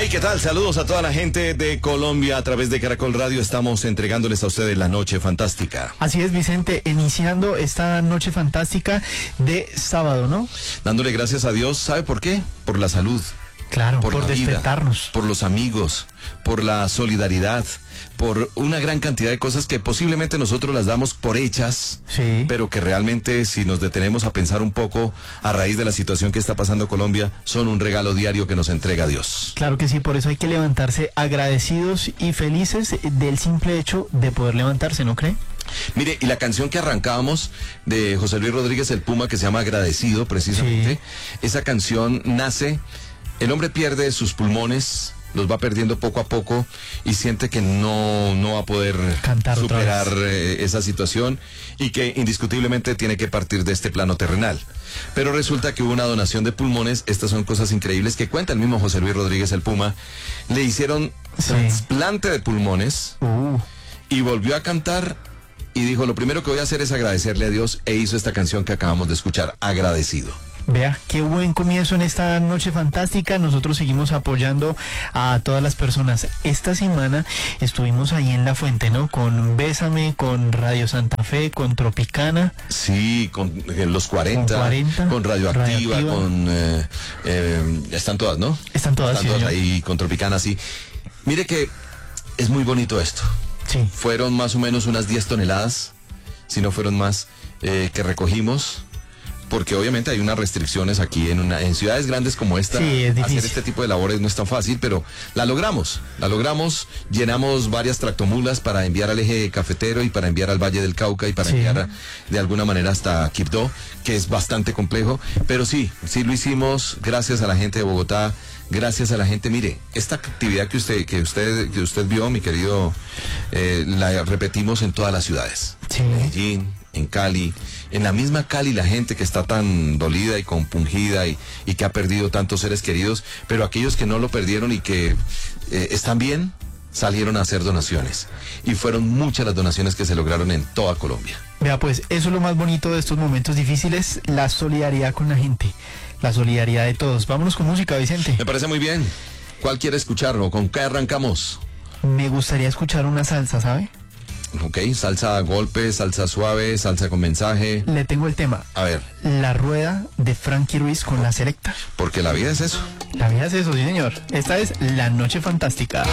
Hey, ¿qué tal? Saludos a toda la gente de Colombia a través de Caracol Radio. Estamos entregándoles a ustedes la noche fantástica. Así es, Vicente, iniciando esta noche fantástica de sábado, ¿no? Dándole gracias a Dios, ¿sabe por qué? Por la salud. Claro, por la vida, despertarnos. por los amigos, por la solidaridad, por una gran cantidad de cosas que posiblemente nosotros las damos por hechas, Sí. pero que realmente, si nos detenemos a pensar un poco a raíz de la situación que está pasando Colombia, son un regalo diario que nos entrega Dios. Claro que sí, por eso hay que levantarse agradecidos y felices del simple hecho de poder levantarse, ¿no cree? Mire, y la canción que arrancábamos de José Luis Rodríguez el Puma, que se llama Agradecido, precisamente, esa canción nace, el hombre pierde sus pulmones, los va perdiendo poco a poco y siente que no va a poder Cantar otra superar esa situación y que indiscutiblemente tiene que partir de este plano terrenal. Pero resulta que hubo una donación de pulmones, estas son cosas increíbles que cuenta el mismo José Luis Rodríguez el Puma, le hicieron trasplante de pulmones y volvió a cantar y dijo, lo primero que voy a hacer es agradecerle a Dios, e hizo esta canción que acabamos de escuchar, Agradecido. Vea, qué buen comienzo en esta noche fantástica. Nosotros seguimos apoyando a todas las personas. Esta semana estuvimos ahí en La Fuente, ¿no? Con Bésame, con Radio Santa Fe, con Tropicana. Sí, con los 40, con Radioactiva, con... están todas, ¿no? Están todas, están sí, todas señor. ahí, con Tropicana, sí. Mire que es muy bonito esto. Sí. Fueron más o menos unas 10 toneladas, si no fueron más, que recogimos. Porque obviamente hay unas restricciones aquí en ciudades grandes como esta. Sí, es difícil. Hacer este tipo de labores no es tan fácil, pero la logramos, llenamos varias tractomulas para enviar al eje cafetero y para enviar al Valle del Cauca y para enviar de alguna manera hasta Quibdó, que es bastante complejo, pero sí lo hicimos gracias a la gente de Bogotá, gracias a la gente. Mire, esta actividad que usted vio, mi querido, la repetimos en todas las ciudades. Sí. En Medellín, en Cali, en la misma Cali, la gente que está tan dolida y compungida y que ha perdido tantos seres queridos, pero aquellos que no lo perdieron y que están bien, salieron a hacer donaciones. Y fueron muchas las donaciones que se lograron en toda Colombia. Vea, pues eso es lo más bonito de estos momentos difíciles, la solidaridad con la gente, la solidaridad de todos. Vámonos con música, Vicente. Me parece muy bien. ¿Cuál quiere escucharlo? ¿Con qué arrancamos? Me gustaría escuchar una salsa, ¿sabe? Ok, salsa a golpe, salsa suave, salsa con mensaje. Le tengo el tema. A ver. La rueda de Frankie Ruiz con La Selecta. Porque la vida es eso. La vida es eso, sí, señor. Esta es La Noche Fantástica.